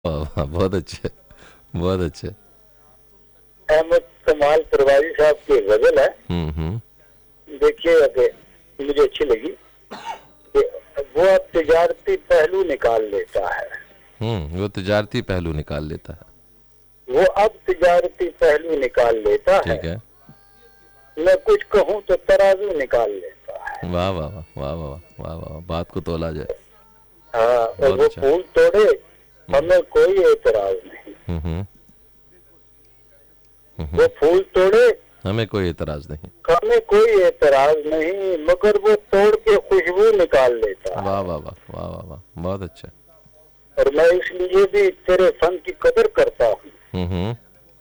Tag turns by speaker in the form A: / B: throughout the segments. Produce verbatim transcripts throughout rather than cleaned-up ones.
A: वाह वाह, बहुत अच्छे, बहुत अच्छे।
B: अहमद कमाल परवारी साहब की गजल है।
A: हम्म हम्म
B: देखिए कि मुझे अच्छी लगी कि वो अब तिजारती पहलू निकाल लेता है।
A: हम्म वो तजारती पहलू निकाल लेता है।
B: वो अब तिजारती पहलू निकाल लेता है।
A: ठीक है।
B: मैं कुछ कहूँ तो तराजू निकाल लेता है।
A: वाह वाह वाह वाह वाह वाह वाह, बात को तोला जाए।
B: हाँ, और
A: बहुत
B: वो
A: अच्छा।
B: फूल तोड़े,
A: हम्म
B: हमें कोई एतराज नहीं।
A: हम्म हम्म हम्म,
B: वो
A: हम्म,
B: फूल तोड़े,
A: हमें कोई एतराज नहीं।
B: हमें कोई एतराज नहीं, मगर वो तोड़ के खुशबू निकाल लेता
A: वाह
B: है।
A: वाह वाह वाह वाह वाह, बहुत अच्छा।
B: और मैं इसलिए भी तेरे फन की कदर करता हूँ।
A: हम्म हम्म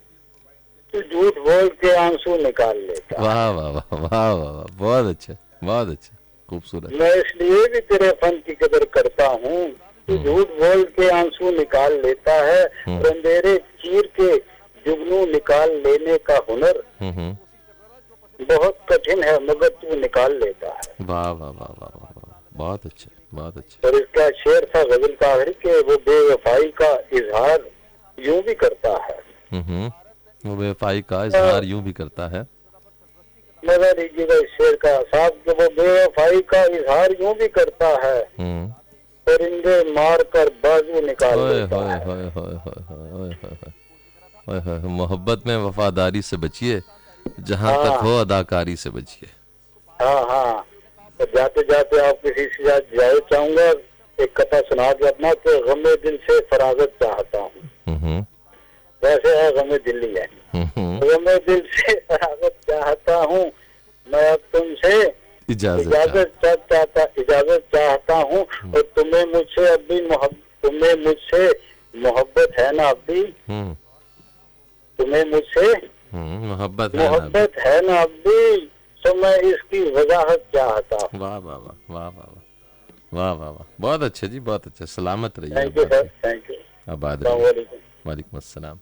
B: तू झूठ बोल के आंसू निकाल लेता
A: वाह
B: है।
A: वाह वाह वाह वाह वाह, बहुत अच्छे, बहुत अच्छे, खूबसूरत।
B: मैं इसलिए भी तेरे फन की कदर करता हूँ। तू
A: हम्म
B: झूठ बोल के आंसू निकाल लेता है,
A: हम्म
B: और अंधेरे चीर के जुगनू निकाल लेने का हुनर
A: हम्म हम्म,
B: बहुत कठिन है, मगर तू निकाल लेता है।
A: वाह वाह वाह वाह वाह वाह, बहुत अच्छे, बहुत अच्छे।
B: और इसका शेर था गजल का आखिर के वो बेवफाई का इजहार यूं भी करता है।
A: हम्म हम्म वो बेवफाई का
B: अ,
A: इजहार यूं भी करता है।
B: मजा लीजिएगा इस शेर का साहब कि वो बेवफाई का इजहार यूं भी करता है,
A: हम्म
B: परिंदे मार कर बाजू निकाल
A: ओए
B: लेता
A: होए
B: है।
A: होए होए होए होए होए होए, ओए होए, मोहब्बत में वफादारी से बचिए, जहां तक
B: हाँ
A: हो अदाकारी से बचिए।
B: हाँ हाँ। तो जाते जाते आप किसी से जाए चाहूंगा, एक कथा सुना के अपना कि गमे दिल से फरागत चाहता हूँ।
A: हम्म
B: वैसे है गमे दिल्ली है।
A: हम्म
B: गमे दिल से फरागत चाहता हूँ, मैं अब तुमसे
A: इजाजत चाह।
B: इजाजत चाह- चाहता इजाजत चाहता हूँ। और तुम्हें मुझसे अब भी मोहब्बत तुम्हें मुझसे मोहब्बत है ना अब भी।
A: हम्म
B: तुम्हें मुझसे
A: हम्म मोहब्बत है ना अभी।
B: मोहब्बत है ना अब भी, तो मैं इसकी वजाहत चाहता हूँ।
A: वाह वाह वाह वाह वाह वाह वाह वाह वाह, बहुत अच्छे जी, बहुत अच्छे। सलामत रहिए,
B: थैंक यू
A: आबाद
B: सर,
A: रहिए,
B: थैंक यू।
A: आबाद
B: अस्सलाम
A: रहिए।
B: वालेकुम।
A: वालेकुम अस्सलाम।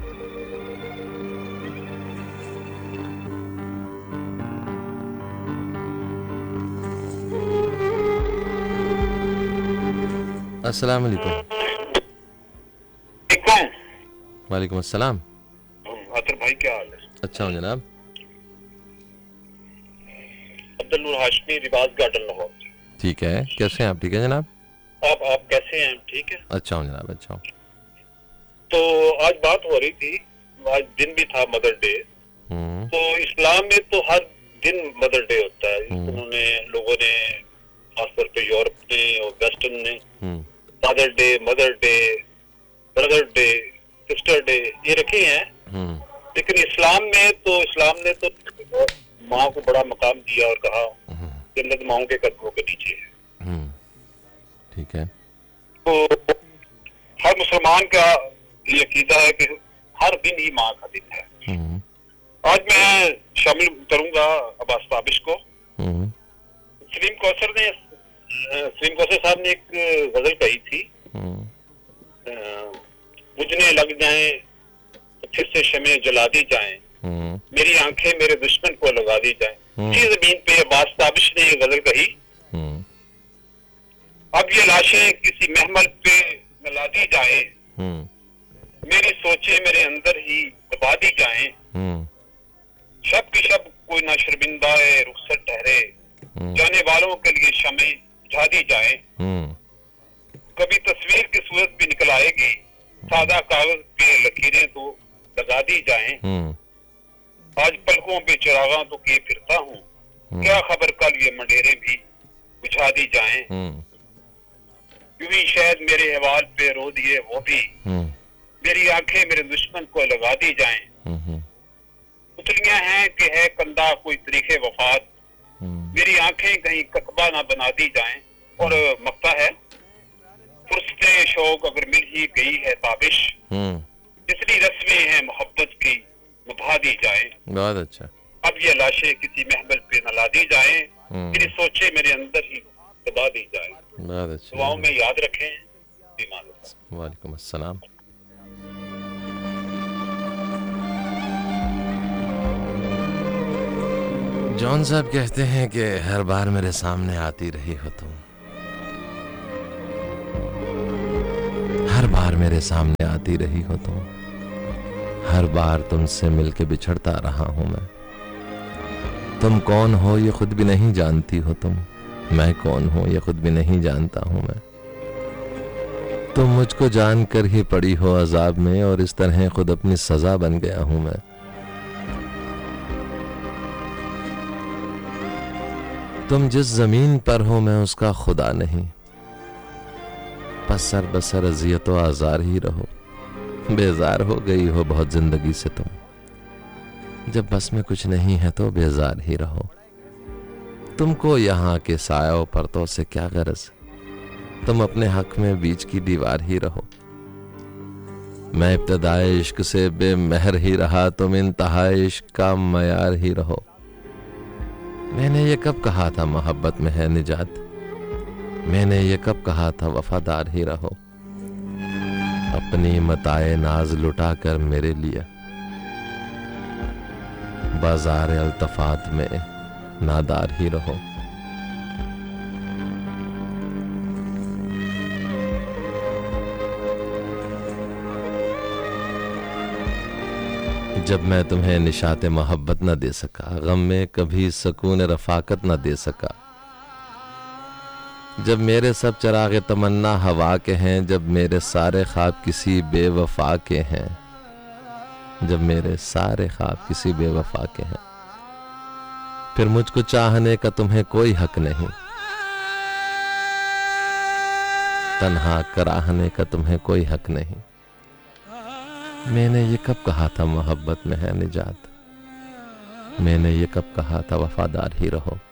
A: अस्सलाम वालेकुम।
B: कौन?
A: वालेकुम अस्सलाम।
B: अतर भाई क्या हाल है?
A: अच्छा हूँ जनाब।
B: अब्दुल नूर हाशमी, रिवाज गार्डन लाहौर।
A: ठीक है, कैसे हैं आप? ठीक है जनाब।
B: आप आप कैसे हैं? ठीक है।
A: अच्छा हूँ जनाब, अच्छा हूँ।
B: तो आज बात हो रही थी, आज दिन भी था मदर डे।
A: हम्म
B: तो इस्लाम में तो हर दिन मदर डे होता है।
A: हम्म
B: उन्होंने लोगों ने खासतौर पे यूरोप ने और वेस्टर्न ने
A: हम्म
B: father day, mother day, brother day, sister day ये रखे हैं।
A: हम्म
B: लेकिन इस्लाम में तो इस्लाम ने तो माँ को बड़ा मकाम दिया और कहा जन्नत माओ के कदमों के नीचे है।
A: हम्म, ठीक है।
B: तो हर मुसलमान का ये अकीदा है कि हर दिन ही माँ का दिन है।
A: हम्म
B: आज मैं शामिल करूंगा अब्बास ताबिश को।
A: हम्म
B: सलीम कौसर ने अ, सलीम कौसर साहब ने एक गजल कही थी,
A: हम्म
B: अ, बुझने लग जाएं तो फिर से शमे जला दी जाएं,
A: हम्म
B: मेरी आंखें मेरे दुश्मन को लगा दी जाएं।
A: हम्म
B: इसी जमीन पे अब्बास ताबिश ने ये गजल कही।
A: हम्म
B: अब ये लाशें किसी महमल पे न लादी जाएं,
A: हम्म
B: मेरी सोचे मेरे अंदर ही दबा दी जाएं,
A: हम्म
B: शब की शब कोई ना शर्मिंदा है रुखसत ठहरे,
A: हम्म
B: जाने वालों के लिए शमे बुझा दी जाए।
A: हम्म
B: कभी तस्वीर की सूरत भी निकल आएगी, सादा कागज पे लकीरें तो लगा दी जाएं।
A: हम्म
B: आज पलकों पे चिरागा तो किए फिरता हूँ, क्या खबर कल ये मंडेरे भी बुझा दी जाएं।
A: हम्म
B: यूं ही शायद मेरे हवाल पे रो दिए वो भी,
A: हम्म
B: मेरी आंखें मेरे दुश्मन को लगा दी जाएं।
A: हम्म
B: पुतलियां हैं कि है कंधा कोई तरीके वफात, मेरी आंखें कहीं ककबा ना बना दी जाएं। और मक्ता है, फुर्सते शौक अगर मिल ही गई है ताबिश,
A: हम्म,
B: इसलिए रस्में हैं मोहब्बत की निभा दी जाए।
A: बहुत अच्छा।
B: अब ये लाशें किसी महमल पे न ला दी जाए,
A: हम्म,
B: मेरी सोचे मेरे अंदर ही दबा दी जाए।
A: बहुत अच्छा।
B: दुआओं में याद रखें। ईमान।
A: वालेकुम अस्सलाम। जॉन साहब कहते हैं कि हर बार मेरे सामने आती रही हो तुम, हर बार बार मेरे सामने आती रही हो तुम, हर बार तुमसे मिलके बिछड़ता रहा हूं मैं। तुम कौन हो ये खुद भी नहीं जानती हो तुम, मैं कौन हूं ये खुद भी नहीं जानता हूं मैं। तुम मुझको जानकर ही पड़ी हो अजाब में, और इस तरह खुद अपनी सजा बन गया हूं मैं। तुम जिस जमीन पर हो मैं उसका खुदा नहीं, पसर बसर अजियत व आजार ही रहो। बेजार हो गई हो बहुत जिंदगी से तुम, जब बस में कुछ नहीं है तो बेजार ही रहो। तुमको यहाँ के सायों परतों से क्या गरज, तुम अपने हक में बीच की दीवार ही रहो। मैं इब्तदाए इश्क से बेमहर ही रहा, तुम इंतहाए इश्क का मयार ही रहो। मैंने ये कब कहा था मोहब्बत में है निजात, मैंने ये कब कहा था वफादार ही रहो। अपनी मताए नाज लुटा कर मेरे लिए बाजार अल्तफात में नादार ही रहो। जब मैं तुम्हें निशाते मोहब्बत न दे सका, गम में कभी सकून रफाकत न दे सका, जब मेरे सब चरागे तमन्ना हवा के हैं, जब मेरे सारे ख्वाब किसी बेवफा के हैं, जब मेरे सारे ख्वाब किसी बेवफा के हैं, फिर मुझको चाहने का तुम्हें कोई हक नहीं, तन्हा कराहने का तुम्हें कोई हक नहीं। मैंने ये कब कहा था मोहब्बत में है निजात, मैंने ये कब कहा था वफादार ही रहो।